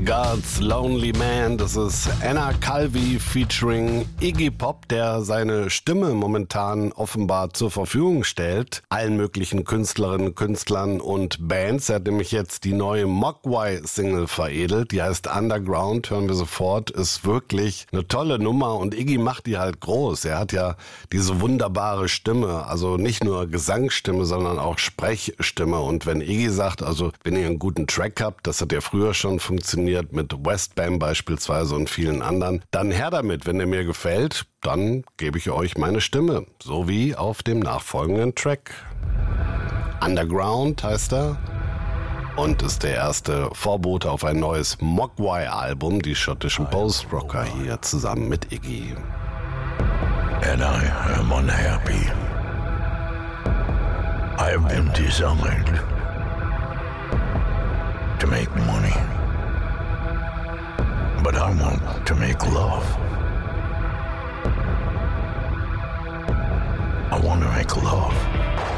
God's Lonely Man, das ist Anna Calvi featuring Iggy Pop, der seine Stimme momentan offenbar zur Verfügung stellt. Allen möglichen Künstlerinnen, Künstlern und Bands. Er hat nämlich jetzt die neue Mogwai-Single veredelt, die heißt Underground, hören wir sofort, ist wirklich eine tolle Nummer und Iggy macht die halt groß. Er hat ja diese wunderbare Stimme, also nicht nur Gesangsstimme, sondern auch Sprechstimme. Und wenn Iggy sagt, also wenn ihr einen guten Track habt, das hat ja früher schon funktioniert, mit Westbam beispielsweise und vielen anderen, dann her damit. Wenn er mir gefällt, dann gebe ich euch meine Stimme, so wie auf dem nachfolgenden Track. Underground heißt er und ist der erste Vorbote auf ein neues Mogwai-Album, die schottischen Post-Rocker hier zusammen mit Iggy. And I am unhappy. I have been designed to make money. But I want to make love. I want to make love.